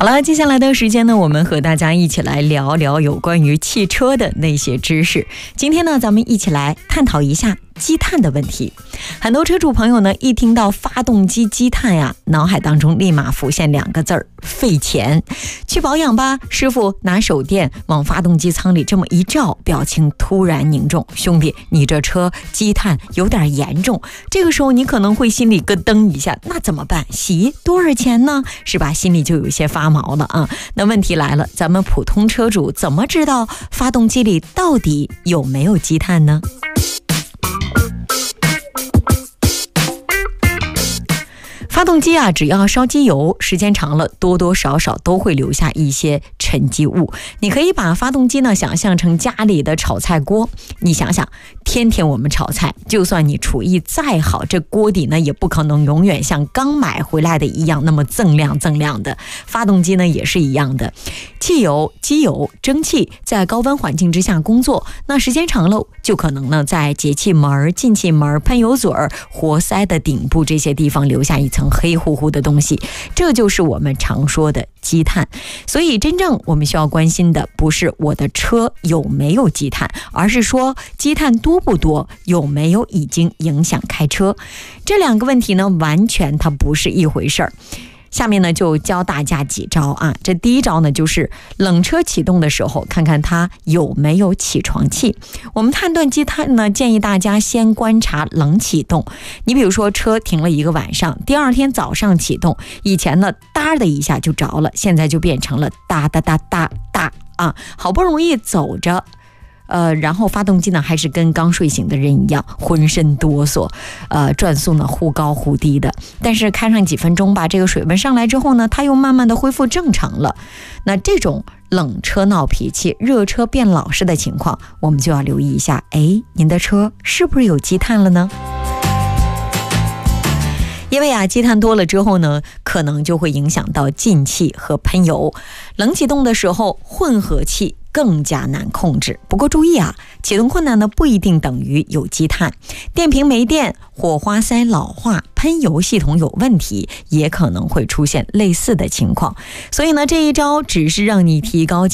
好了，接下来的时间呢，我们和大家一起来聊聊有关于汽车的那些知识。今天呢，咱们一起来探讨一下积碳的问题。很多车主朋友呢，一听到发动机积碳呀，脑海当中立马浮现两个字儿：费钱。去保养吧，师傅拿手电往发动机舱里这么一照，表情突然凝重。兄弟，你这车积碳有点严重。这个时候你可能会心里咯噔一下，那怎么办？洗多少钱呢？是吧？心里就有些发毛了啊。那问题来了，咱们普通车主怎么知道发动机里到底有没有积碳呢？发动机啊，只要烧机油，时间长了，多多少少都会留下一些沉积物。你可以把发动机呢想象成家里的炒菜锅，你想想，天天我们炒菜，就算你厨艺再好，这锅底呢也不可能永远像刚买回来的一样那么锃亮的。发动机呢也是一样的，汽油、机油、蒸汽在高温环境之下工作，那时间长了，就可能呢在节气门、进气门、喷油嘴、活塞的顶部这些地方留下一层黑乎乎的东西，这就是我们常说的积碳。所以真正我们需要关心的不是我的车有没有积碳，而是说积碳多不多，有没有已经影响开车。这两个问题呢，完全它不是一回事儿。下面呢就教大家几招啊。这第一招呢就是冷车启动的时候，看看它有没有起床气。我们判断积碳呢，建议大家先观察冷启动。你比如说车停了一个晚上，第二天早上启动，以前呢哒的一下就着了，现在就变成了哒哒哒哒哒啊，好不容易走着。然后发动机呢还是跟刚睡醒的人一样，浑身哆嗦，转速呢忽高忽低的。但是开上几分钟吧，这个水温上来之后呢，它又慢慢的恢复正常了。那这种冷车闹脾气，热车变老实的情况，我们就要留意一下，您的车是不是有积碳了呢？因为啊，积碳多了之后呢，可能就会影响到进气和喷油。冷启动的时候，混合气更加难控制。不过注意啊，启动困难呢不一定等于有积碳，电瓶没电、火花塞老化、喷油系统有问题，也可能会出现类似的情况。所以呢，这一招只是让你提高